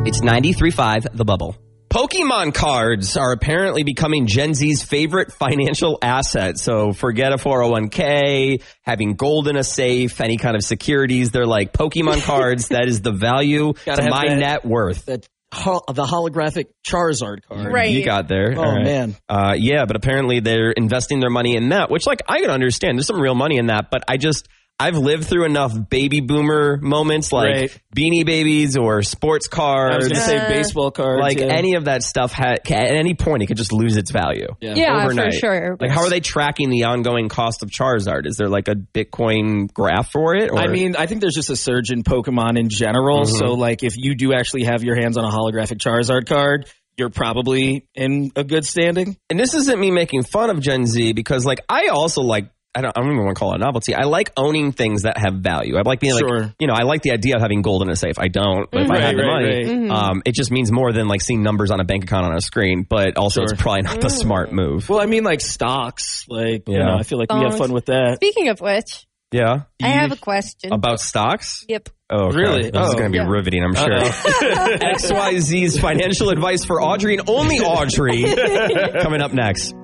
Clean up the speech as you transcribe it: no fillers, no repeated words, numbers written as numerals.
It's 93.5 The Bubble. Pokemon cards are apparently becoming Gen Z's favorite financial asset. So forget a 401k, having gold in a safe, any kind of securities. They're like, Pokemon cards, that is the value to my net worth. The holographic Charizard card. Right. You got there. Oh, man. Yeah, but apparently they're investing their money in that, which, like, I can understand. There's some real money in that, but I've lived through enough baby boomer moments like Beanie Babies or sports cards. I was going to say baseball cards. Like any of that stuff, at any point, it could just lose its value. Yeah, overnight. for sure. Like, how are they tracking the ongoing cost of Charizard? Is there like a Bitcoin graph for it? Or? I mean, I think there's just a surge in Pokemon in general. Mm-hmm. So, like, if you do actually have your hands on a holographic Charizard card, you're probably in a good standing. And this isn't me making fun of Gen Z because, like, I also like, I don't even want to call it a novelty. I like owning things that have value. I like being like, I like the idea of having gold in a safe. I don't, but if I have the money, it just means more than like seeing numbers on a bank account on a screen, but also it's probably not the smart move. Well, I mean, like stocks, like, you know, I feel like we have fun with that. Speaking of which, I have a question. About stocks? Yep. Oh, okay. Really? This is going to be riveting, I'm sure. XYZ's financial advice for Audrey and only Audrey coming up next.